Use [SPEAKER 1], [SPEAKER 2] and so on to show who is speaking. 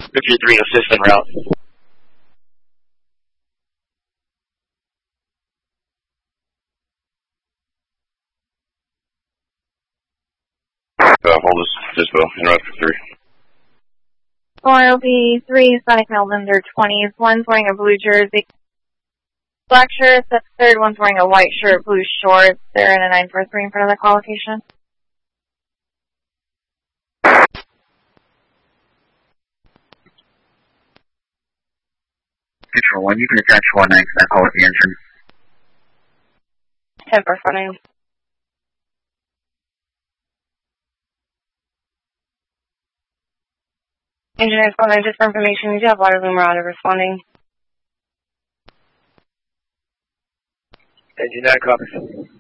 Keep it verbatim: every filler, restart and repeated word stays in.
[SPEAKER 1] fifty-three assist en route.
[SPEAKER 2] Uh, hold this dispo, en route fifty-three.
[SPEAKER 3] four L P three, Sonic Male under twenties. One's wearing a blue jersey, black shirt. The third one's wearing a white shirt, blue shorts. They're in a nine four three in front of the call location.
[SPEAKER 4] Control one, you can attach one nine to that call with the engine.
[SPEAKER 3] ten four four nine. Engineers one nine, just for information, you do have water Lumerado responding.
[SPEAKER 1] Engine nine, copy.